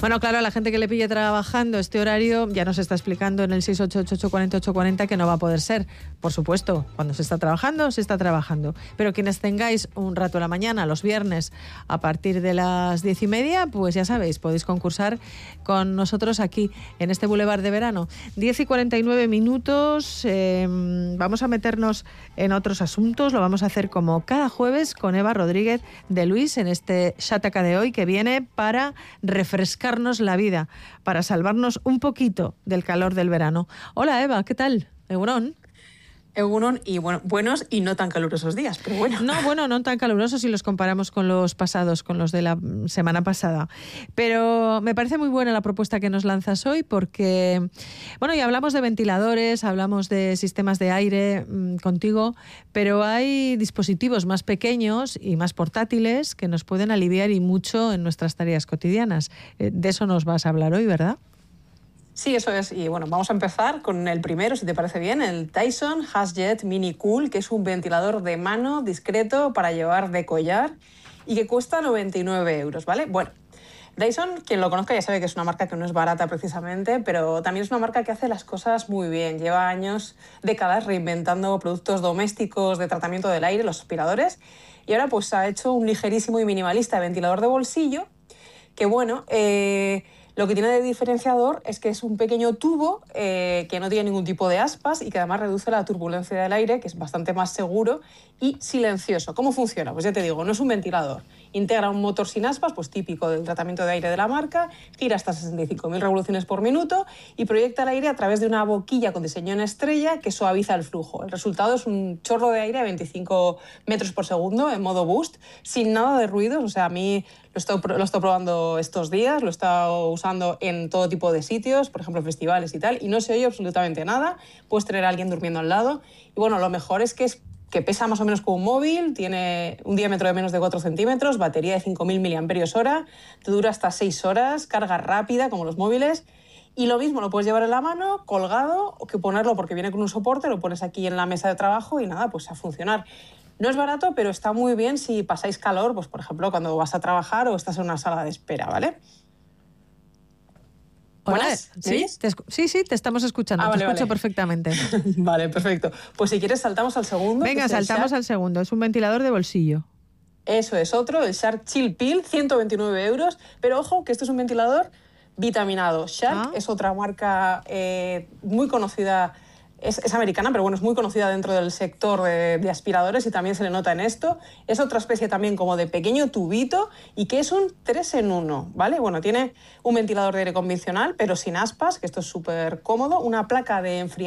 Bueno, claro, a la gente que le pille trabajando este horario ya nos está explicando en el 688-840-840 que no va a poder ser. Por supuesto, cuando se está trabajando, se está trabajando. Pero quienes tengáis un rato a la mañana, los viernes, a partir de las 10:30, pues ya sabéis, podéis concursar con nosotros aquí, en este Boulevard de Verano. 10:49. Vamos a meternos en otros asuntos. Lo vamos a hacer como cada jueves con Eva Rodríguez de Luis en este Shataka de hoy, que viene para refrescarnos la vida, para salvarnos un poquito del calor del verano. Hola Eva, ¿qué tal? Egunon. Egunon, y buenos y no tan calurosos días, pero bueno. No tan calurosos si los comparamos con los pasados, con los de la semana pasada. Pero me parece muy buena la propuesta que nos lanzas hoy porque, bueno, ya hablamos de ventiladores, hablamos de sistemas de aire contigo, pero hay dispositivos más pequeños y más portátiles que nos pueden aliviar y mucho en nuestras tareas cotidianas. De eso nos vas a hablar hoy, ¿verdad? Sí, eso es. Y bueno, vamos a empezar con el primero, si te parece bien, el Dyson HassJet Mini Cool, que es un ventilador de mano discreto para llevar de collar y que cuesta 99 euros, ¿vale? Bueno, Dyson, quien lo conozca ya sabe que es una marca que no es barata precisamente, pero también es una marca que hace las cosas muy bien. Lleva años, décadas, reinventando productos domésticos de tratamiento del aire, los aspiradores, y ahora pues ha hecho un ligerísimo y minimalista ventilador de bolsillo que, bueno, lo que tiene de diferenciador es que es un pequeño tubo que no tiene ningún tipo de aspas y que además reduce la turbulencia del aire, que es bastante más seguro y silencioso. ¿Cómo funciona? Pues ya te digo, no es un ventilador. Integra un motor sin aspas, pues típico del tratamiento de aire de la marca, gira hasta 65.000 revoluciones por minuto y proyecta el aire a través de una boquilla con diseño en estrella que suaviza el flujo. El resultado es un chorro de aire a 25 metros por segundo en modo boost, sin nada de ruidos. O sea, a mí lo he estado probando estos días, lo he estado usando en todo tipo de sitios, por ejemplo, festivales y tal, y no se oye absolutamente nada. Puedes tener a alguien durmiendo al lado. Y bueno, lo mejor es que pesa más o menos como un móvil, tiene un diámetro de menos de 4 centímetros, batería de 5.000 mAh, te dura hasta 6 horas, carga rápida como los móviles. Y lo mismo, lo puedes llevar en la mano, colgado, o que ponerlo porque viene con un soporte, lo pones aquí en la mesa de trabajo y nada, pues a funcionar. No es barato, pero está muy bien si pasáis calor, pues por ejemplo, cuando vas a trabajar o estás en una sala de espera, ¿vale? Hola, ¿sí? Sí, te estamos escuchando, te escucho perfectamente. Vale, perfecto. Pues si quieres saltamos al segundo. Venga, saltamos al segundo, es un ventilador de bolsillo. Eso es otro, el Shark Chill Pill, 129 euros, pero ojo que este es un ventilador vitaminado. Shark es otra marca muy conocida. Es americana, pero bueno, es muy conocida dentro del sector de aspiradores y también se le nota en esto. Es otra especie también como de pequeño tubito y que es un 3 en 1, ¿vale? Bueno, tiene un ventilador de aire convencional, pero sin aspas, que esto es súper cómodo, una placa de enfriamiento